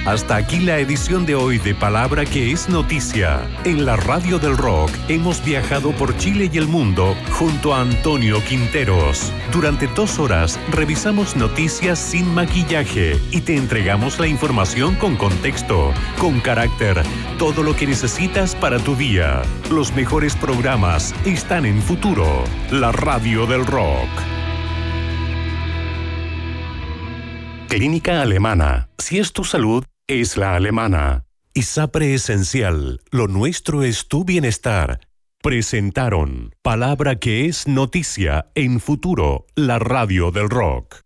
Hasta aquí la edición de hoy de Palabra que es Noticia. En la Radio del Rock hemos viajado por Chile y el mundo junto a Antonio Quinteros. Durante 2 horas revisamos noticias sin maquillaje y te entregamos la información con contexto, con carácter, todo lo que necesitas para tu día. Los mejores programas están en Futuro, la Radio del Rock. Clínica Alemana. Si es tu salud, es la alemana. ISAPRE Esencial. Lo nuestro es tu bienestar. Presentaron Palabra que es Noticia en Futuro, la Radio del Rock.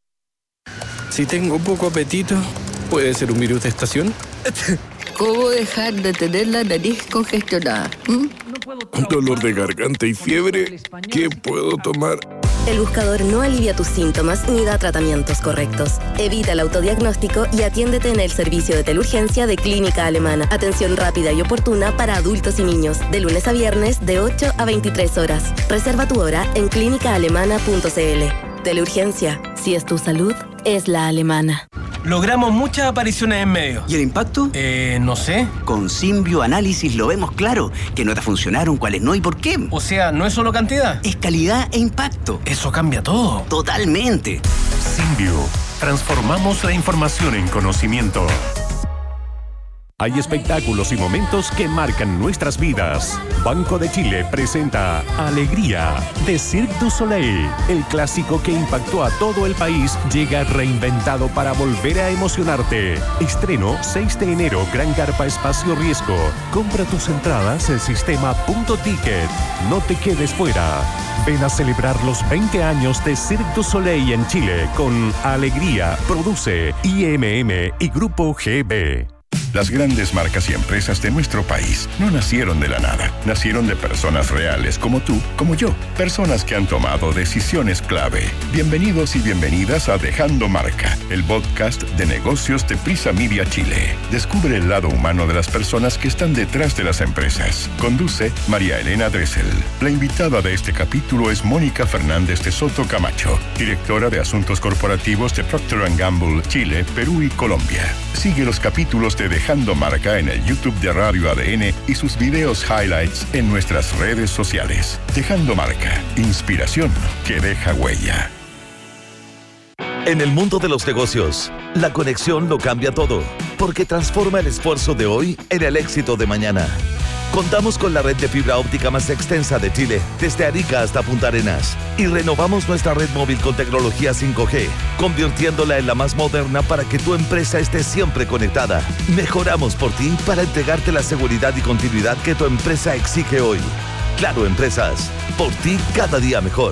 Si tengo poco apetito, ¿puede ser un virus de estación? ¿Cómo dejar de tener la nariz congestionada? Dolor de garganta y fiebre. ¿Qué puedo tomar? El buscador no alivia tus síntomas ni da tratamientos correctos. Evita el autodiagnóstico y atiéndete en el servicio de teleurgencia de Clínica Alemana. Atención rápida y oportuna para adultos y niños. De lunes a viernes, de 8 a 23 horas. Reserva tu hora en clínicaalemana.cl. Teleurgencia. Si es tu salud, es la alemana. Logramos muchas apariciones en medio. ¿Y el impacto? No sé. Con Symbio Análisis lo vemos claro. ¿Qué notas funcionaron, cuáles no y por qué? O sea, no es solo cantidad. Es calidad e impacto. Eso cambia todo. Totalmente. Symbio. Transformamos la información en conocimiento. Hay espectáculos y momentos que marcan nuestras vidas. Banco de Chile presenta Alegría de Cirque du Soleil. El clásico que impactó a todo el país llega reinventado para volver a emocionarte. Estreno 6 de enero, Gran Carpa Espacio Riesgo. Compra tus entradas en sistema .ticket. No te quedes fuera. Ven a celebrar los 20 años de Cirque du Soleil en Chile con Alegría. Produce IMM y Grupo GB. Las grandes marcas y empresas de nuestro país no nacieron de la nada. Nacieron de personas reales como tú, como yo. Personas que han tomado decisiones clave. Bienvenidos y bienvenidas a Dejando Marca, el podcast de negocios de Prisa Media Chile. Descubre el lado humano de las personas que están detrás de las empresas. Conduce María Elena Dressel. La invitada de este capítulo es Mónica Fernández de Soto Camacho, directora de Asuntos Corporativos de Procter & Gamble, Chile, Perú y Colombia. Sigue los capítulos de Dejando Marca en el YouTube de Radio ADN y sus videos highlights en nuestras redes sociales. Dejando Marca, inspiración que deja huella. En el mundo de los negocios, la conexión lo cambia todo, porque transforma el esfuerzo de hoy en el éxito de mañana. Contamos con la red de fibra óptica más extensa de Chile, desde Arica hasta Punta Arenas, y renovamos nuestra red móvil con tecnología 5G, convirtiéndola en la más moderna para que tu empresa esté siempre conectada. Mejoramos por ti para entregarte la seguridad y continuidad que tu empresa exige hoy. Claro Empresas, por ti cada día mejor.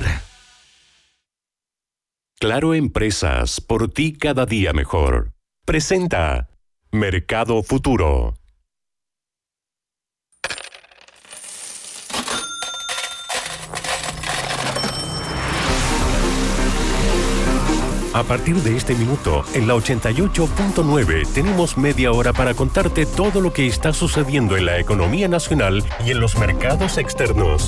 Claro Empresas, por ti cada día mejor. Presenta Mercado Futuro. A partir de este minuto, en la 88.9, tenemos media hora para contarte todo lo que está sucediendo en la economía nacional y en los mercados externos.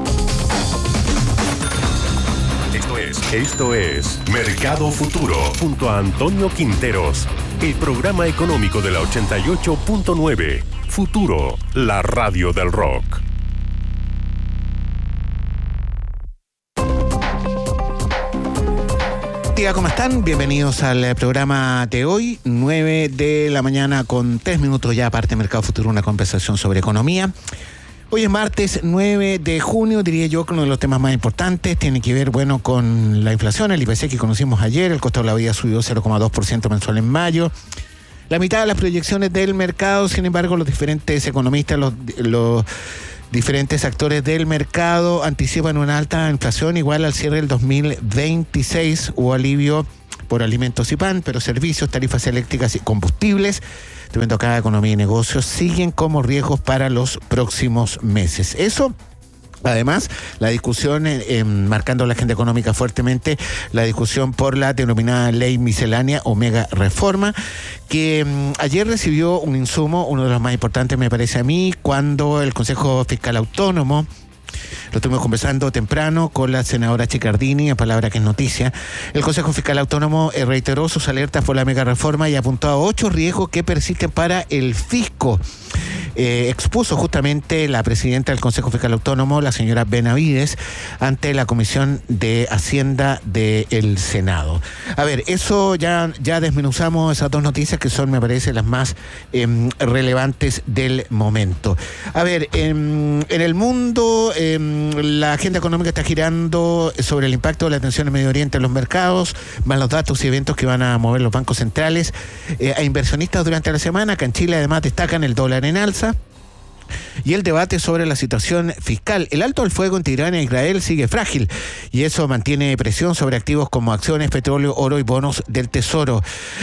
Esto es Mercado Futuro, junto a Antonio Quinteros, el programa económico de la 88.9. Futuro, la radio del rock. ¿Cómo están? Bienvenidos al programa de hoy, 9 de la mañana con 3 minutos ya, aparte de Mercado Futuro, una conversación sobre economía. Hoy es martes 9 de junio, diría yo que uno de los temas más importantes tiene que ver, con la inflación, el IPC que conocimos ayer. El costo de la vida subió 0,2% mensual en mayo. La mitad de las proyecciones del mercado, sin embargo, los diferentes economistas, los diferentes actores del mercado anticipan una alta inflación igual al cierre del 2026. Hubo alivio por alimentos y pan, pero servicios, tarifas eléctricas y combustibles, debido a cada economía y negocios, siguen como riesgos para los próximos meses. Eso, además, la discusión, marcando la agenda económica fuertemente, la discusión por la denominada ley miscelánea o mega reforma, que ayer recibió un insumo, uno de los más importantes me parece a mí, cuando el Consejo Fiscal Autónomo Lo estuvimos conversando temprano con la senadora Chicardini, en palabra que es noticia. El Consejo Fiscal Autónomo reiteró sus alertas por la mega reforma y apuntó a 8 riesgos que persisten para el fisco. Expuso justamente la presidenta del Consejo Fiscal Autónomo, la señora Benavides, ante la Comisión de Hacienda del Senado. A ver, eso ya desmenuzamos esas 2 noticias que son, me parece, las más relevantes del momento. A ver, en el mundo, la agenda económica está girando sobre el impacto de la tensión en Medio Oriente en los mercados, más los datos y eventos que van a mover los bancos centrales a inversionistas durante la semana. Acá en Chile, además, destacan el dólar en alza y el debate sobre la situación fiscal. El alto al fuego entre Irán e Israel sigue frágil y eso mantiene presión sobre activos como acciones, petróleo, oro y bonos del Tesoro.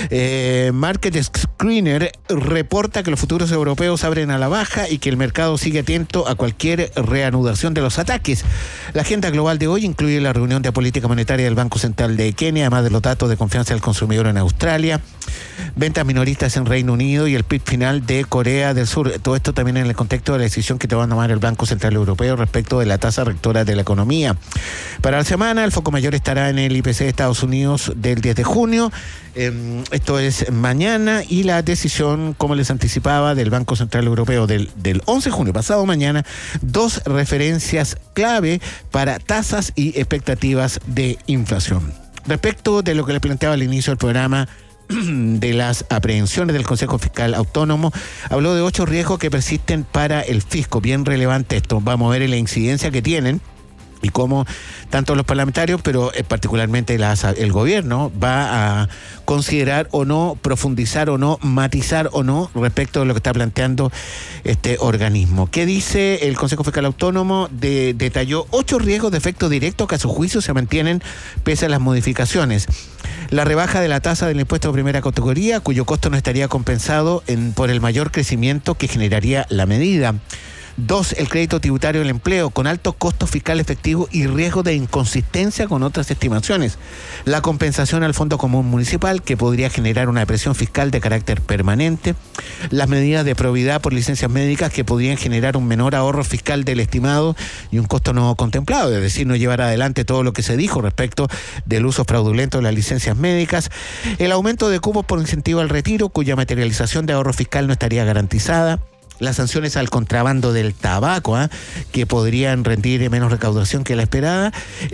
Market Screener reporta que los futuros europeos abren a la baja y que el mercado sigue atento a cualquier reanudación de los ataques. La agenda global de hoy incluye la reunión de política monetaria del Banco Central de Kenia, además de los datos de confianza del consumidor en Australia, ventas minoristas en Reino Unido y el PIB final de Corea del Sur. Todo esto también en el contexto de la decisión que va a tomar el Banco Central Europeo respecto de la tasa rectora de la economía. Para la semana, el foco mayor estará en el IPC de Estados Unidos del 10 de junio. Esto es mañana, y la decisión, como les anticipaba, del Banco Central Europeo del 11 de junio, pasado mañana, 2 referencias clave para tasas y expectativas de inflación. Respecto de lo que les planteaba al inicio del programa, de las aprehensiones del Consejo Fiscal Autónomo, habló de 8 riesgos que persisten para el fisco. Bien relevante esto. Vamos a ver la incidencia que tienen y cómo tanto los parlamentarios, pero particularmente el gobierno, va a considerar o no, profundizar o no, matizar o no respecto de lo que está planteando este organismo. ¿Qué dice el Consejo Fiscal Autónomo? Detalló 8 riesgos de efecto directo que a su juicio se mantienen pese a las modificaciones. La rebaja de la tasa del impuesto de primera categoría, cuyo costo no estaría compensado por el mayor crecimiento que generaría la medida. 2, el crédito tributario del empleo, con alto costo fiscal efectivo y riesgo de inconsistencia con otras estimaciones. La compensación al Fondo Común Municipal, que podría generar una presión fiscal de carácter permanente. Las medidas de probidad por licencias médicas, que podrían generar un menor ahorro fiscal del estimado y un costo no contemplado, es decir, no llevar adelante todo lo que se dijo respecto del uso fraudulento de las licencias médicas. El aumento de cupos por incentivo al retiro, cuya materialización de ahorro fiscal no estaría garantizada. Las sanciones al contrabando del tabaco, que podrían rendir menos recaudación que la esperada.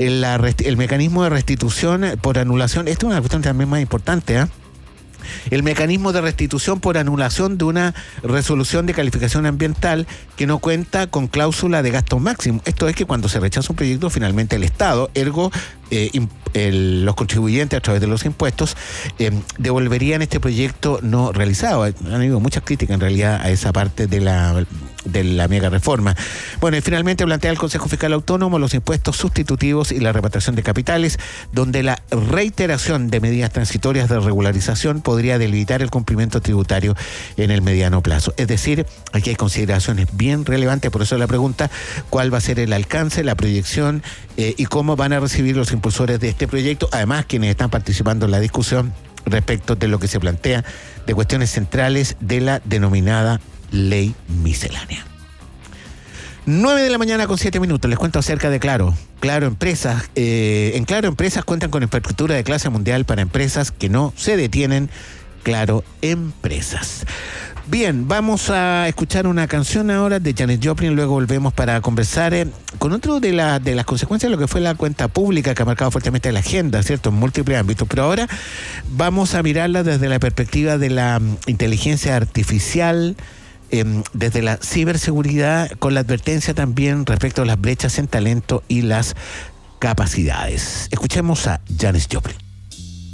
El mecanismo de restitución por anulación, esto es una cuestión también más importante, el mecanismo de restitución por anulación de una resolución de calificación ambiental que no cuenta con cláusula de gasto máximo. Esto es que cuando se rechaza un proyecto, finalmente el Estado, ergo los contribuyentes a través de los impuestos, devolverían este proyecto no realizado. Han habido muchas críticas en realidad a esa parte de la mega reforma. Bueno, y finalmente plantea el Consejo Fiscal Autónomo los impuestos sustitutivos y la repatriación de capitales, donde la reiteración de medidas transitorias de regularización podría delimitar el cumplimiento tributario en el mediano plazo. Es decir, aquí hay consideraciones bien relevantes, por eso la pregunta: ¿cuál va a ser el alcance, la proyección y cómo van a recibir los impulsores de este proyecto? Además, quienes están participando en la discusión respecto de lo que se plantea de cuestiones centrales de la denominada ley miscelánea. 9 de la mañana con 7 minutos. Les cuento acerca de Claro. Claro Empresas. En Claro Empresas cuentan con infraestructura de clase mundial para empresas que no se detienen. Claro Empresas. Bien, vamos a escuchar una canción ahora de Janis Joplin, luego volvemos para conversar con otro de las consecuencias de lo que fue la cuenta pública, que ha marcado fuertemente la agenda, ¿cierto?, en múltiples ámbitos. Pero ahora vamos a mirarla desde la perspectiva de la inteligencia artificial, desde la ciberseguridad, con la advertencia también respecto a las brechas en talento y las capacidades. Escuchemos a Janis Joplin.